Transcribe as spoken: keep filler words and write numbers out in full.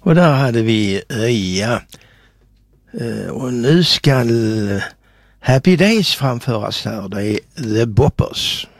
Och där hade vi Öja. Och nu ska Happy Days framföras här. Det är The Boppers.